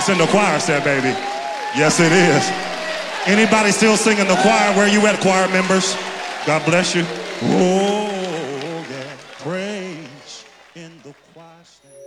It's in the choir set, baby. Yes, it is. Anybody still singing the choir? Where you at, choir members? God bless you. Ooh.